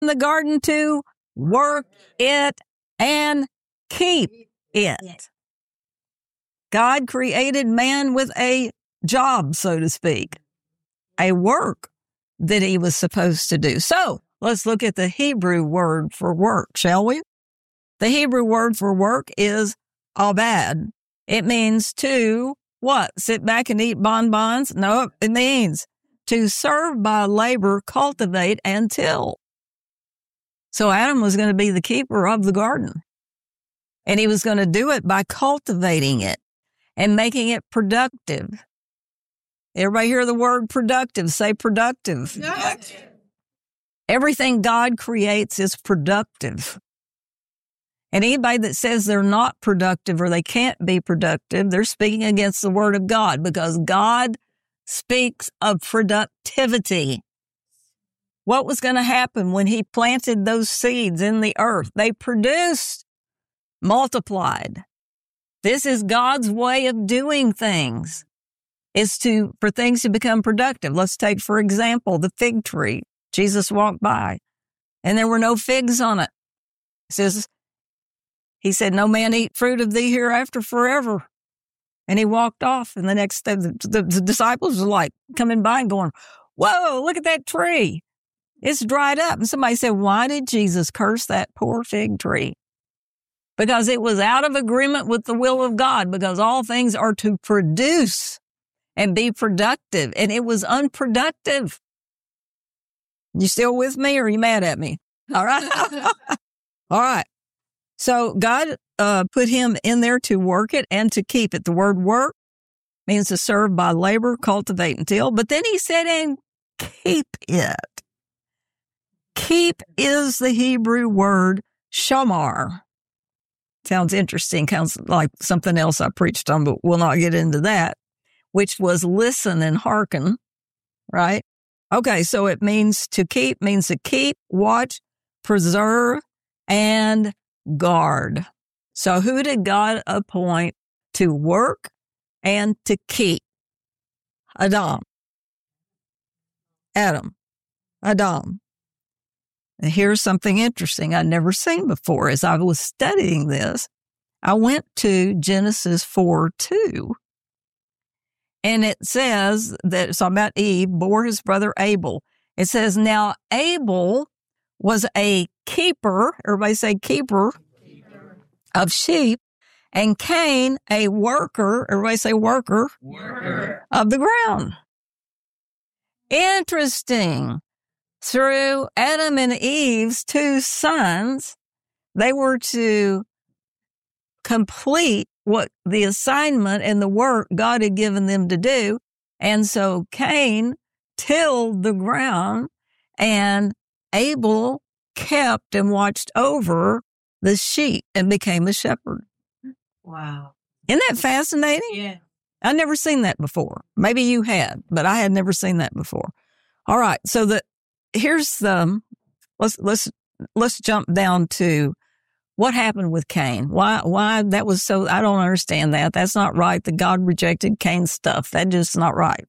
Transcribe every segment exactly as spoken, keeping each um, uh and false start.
in the garden to work it and keep it. God created man with a job, so to speak, a work that he was supposed to do. So let's look at the Hebrew word for work, shall we? The Hebrew word for work is abad. It means to what? Sit back and eat bonbons? No, it means to serve by labor, cultivate, and till. So Adam was going to be the keeper of the garden. And he was going to do it by cultivating it and making it productive. Everybody hear the word productive? Say productive. Productive. Everything God creates is productive. And anybody that says they're not productive or they can't be productive, they're speaking against the word of God, because God speaks of productivity. What was going to happen when he planted those seeds in the earth? They produced, multiplied. This is God's way of doing things, is to, for things to become productive. Let's take, for example, the fig tree. Jesus walked by and there were no figs on it. It says, he said, no man eat fruit of thee hereafter forever. And he walked off, and the next day the, the, the disciples were like coming by and going, whoa, look at that tree. It's dried up. And somebody said, why did Jesus curse that poor fig tree? Because it was out of agreement with the will of God, because all things are to produce and be productive, and it was unproductive. You still with me, or are you mad at me? All right. All right. So God uh, put him in there to work it and to keep it. The word work means to serve by labor, cultivate, and till. But then he said, and keep it. Keep is the Hebrew word shamar. Sounds interesting. Sounds like something else I preached on, but we'll not get into that, which was listen and hearken, right? Okay, so it means to keep, means to keep, watch, preserve, and guard. So who did God appoint to work and to keep? Adam. Adam. Adam. And here's something interesting I'd never seen before. As I was studying this, I went to Genesis four two. And it says that it's about Eve bore his brother Abel. It says, now Abel was a keeper, everybody say keeper, keeper. Of sheep, and Cain a worker, everybody say worker, worker. Of the ground. Interesting. Through Adam and Eve's two sons, they were to complete what the assignment and the work God had given them to do. And so Cain tilled the ground and Abel kept and watched over the sheep and became a shepherd. Wow. Isn't that fascinating? Yeah. I'd never seen that before. Maybe you had, but I had never seen that before. All right. So the, here's the, let's, let's, let's jump down to what happened with Cain. Why, why that was so, I don't understand that. That's not right that God rejected Cain's stuff. That's just not right.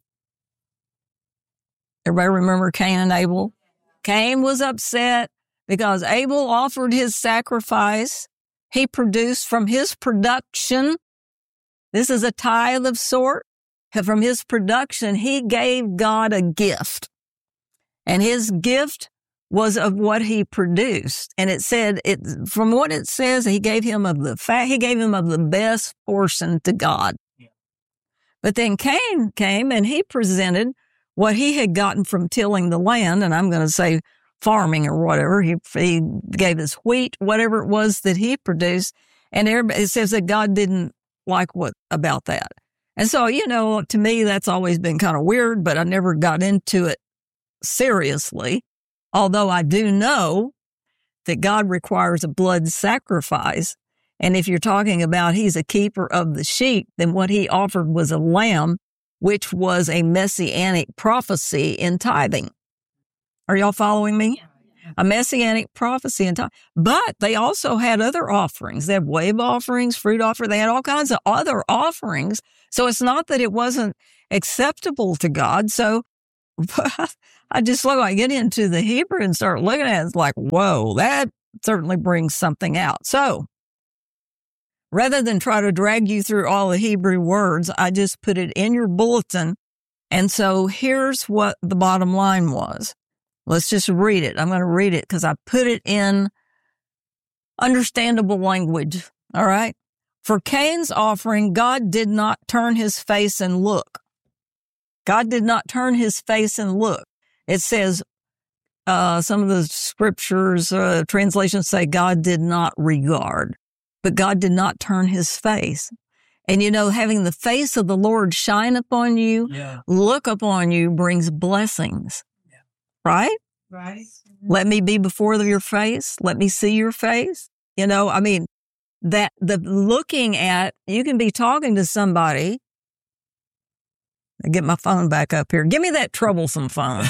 Everybody remember Cain and Abel? Cain was upset because Abel offered his sacrifice. He produced from his production. This is a tithe of sort. From his production, he gave God a gift. And his gift was of what he produced. And it said, it from what it says, he gave him of the fat, he gave him of the best portion to God. Yeah. But then Cain came and he presented what he had gotten from tilling the land, and I'm going to say farming or whatever. He, he gave his wheat, whatever it was that he produced. And everybody, it says that God didn't like what about that. And so, you know, to me, that's always been kind of weird, but I never got into it seriously. Although I do know that God requires a blood sacrifice. And if you're talking about he's a keeper of the sheep, then what he offered was a lamb, which was a messianic prophecy in tithing. Are y'all following me? A messianic prophecy in tithing. But they also had other offerings. They had wave offerings, fruit offerings. They had all kinds of other offerings. So it's not that it wasn't acceptable to God. So I just look, I get into the Hebrew and start looking at it. It's like, whoa, that certainly brings something out. So rather than try to drag you through all the Hebrew words, I just put it in your bulletin. And so here's what the bottom line was. Let's just read it. I'm going to read it because I put it in understandable language. All right. For Cain's offering, God did not turn his face and look. God did not turn his face and look. It says, uh, some of the scriptures, uh, translations say God did not regard, but God did not turn his face. And you know, having the face of the Lord shine upon you, yeah. look upon you brings blessings, yeah. right? Right. Let me be before your face. Let me see your face. You know, I mean, that the looking at, you can be talking to somebody. I get my phone back up here. Give me that troublesome phone.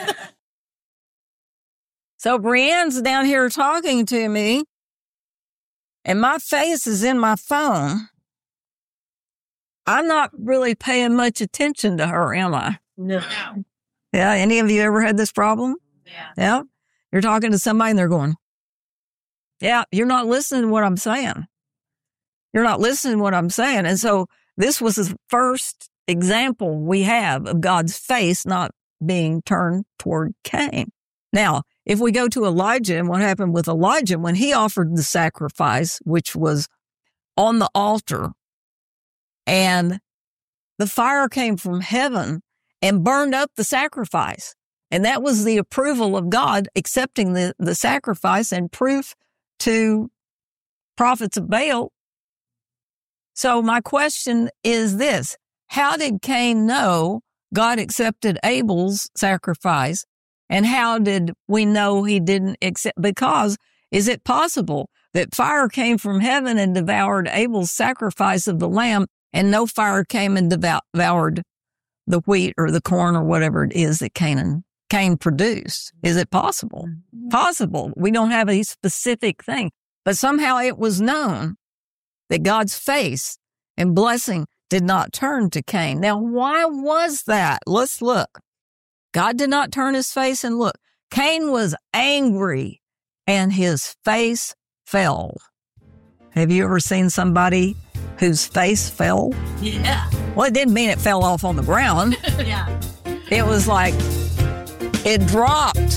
So Brianne's down here talking to me, and my face is in my phone. I'm not really paying much attention to her, am I? No. Yeah, any of you ever had this problem? Yeah. Yeah? You're talking to somebody and they're going, yeah, you're not listening to what I'm saying. You're not listening to what I'm saying. And so this was the first example we have of God's face not being turned toward Cain. Now, if we go to Elijah and what happened with Elijah when he offered the sacrifice, which was on the altar, and the fire came from heaven and burned up the sacrifice. And that was the approval of God accepting the, the sacrifice and proof to prophets of Baal. So my question is this: how did Cain know God accepted Abel's sacrifice? And how did we know he didn't accept? Because is it possible that fire came from heaven and devoured Abel's sacrifice of the lamb, and no fire came and devoured the wheat or the corn or whatever it is that Canaan, Cain produced? Is it possible? Possible. We don't have a specific thing. But somehow it was known that God's face and blessing did not turn to Cain. Now, why was that? Let's look. God did not turn his face and look. Cain was angry and his face fell. Have you ever seen somebody whose face fell? Yeah. Well, it didn't mean it fell off on the ground. Yeah. It was like it dropped.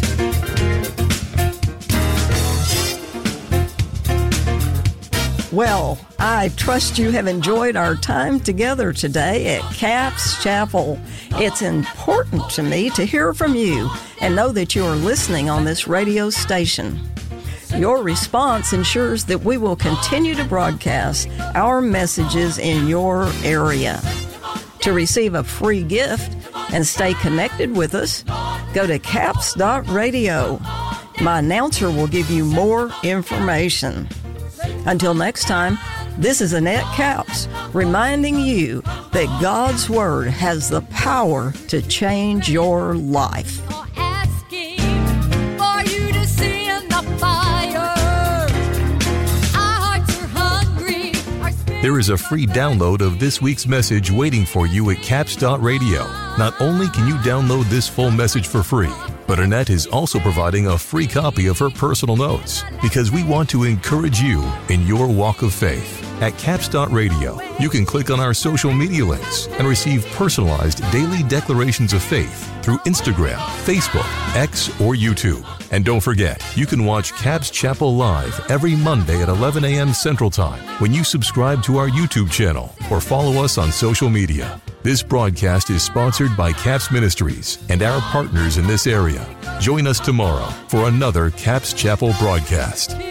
Well, I trust you have enjoyed our time together today at Capps Chapel. It's important to me to hear from you and know that you are listening on this radio station. Your response ensures that we will continue to broadcast our messages in your area. To receive a free gift and stay connected with us, go to capps dot radio. My announcer will give you more information. Until next time, this is Annette Capps reminding you that God's Word has the power to change your life. Asking for you to send the fire. Our hearts are hungry. Our spirits There is a free download of this week's message waiting for you at capps dot radio. Not only can you download this full message for free, but Annette is also providing a free copy of her personal notes because we want to encourage you in your walk of faith. At capps dot radio, you can click on our social media links and receive personalized daily declarations of faith through Instagram, Facebook, X, or YouTube. And don't forget, you can watch Capps Chapel live every Monday at eleven a.m. Central Time when you subscribe to our YouTube channel or follow us on social media. This broadcast is sponsored by Capps Ministries and our partners in this area. Join us tomorrow for another Capps Chapel broadcast.